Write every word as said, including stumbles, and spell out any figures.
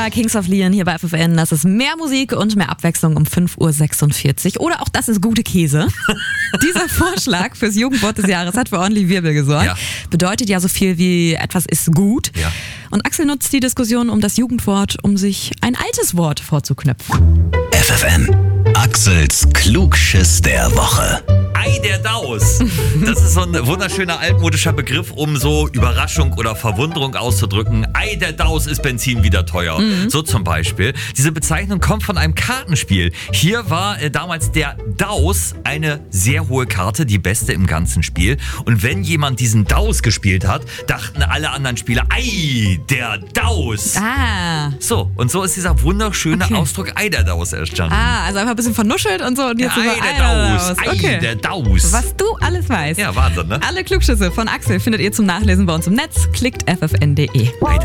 Sia, Kings of Leon hier bei F F N. Das ist mehr Musik und mehr Abwechslung um fünf Uhr sechsundvierzig. Oder auch das ist gute Käse. Dieser Vorschlag fürs Jugendwort des Jahres hat für ordentlich Wirbel gesorgt. Ja. Bedeutet ja so viel wie etwas ist gut. Ja. Und Axel nutzt die Diskussion um das Jugendwort, um sich ein altes Wort vorzuknöpfen. F F N, Axels Klugschiss der Woche. Ei der Daus. Das ist so ein wunderschöner altmodischer Begriff, um so Überraschung oder Verwunderung auszudrücken. Ei der Daus ist Benzin wieder teuer. Mhm. So zum Beispiel. Diese Bezeichnung kommt von einem Kartenspiel. Hier war äh, damals der Daus eine sehr hohe Karte, die beste im ganzen Spiel. Und wenn jemand diesen Daus gespielt hat, dachten alle anderen Spieler, ei der Daus. Ah. So, und so ist dieser wunderschöne Okay. Ausdruck Ei der Daus entstanden. Ah, also einfach ein bisschen vernuschelt und so. Und jetzt Ei über der Ei Daus. Ei Okay. der Daus. Was du alles weißt. Ja, Wahnsinn, ne? Alle Klugschüsse von Axel findet ihr zum Nachlesen bei uns im Netz. Klickt f f n punkt d e.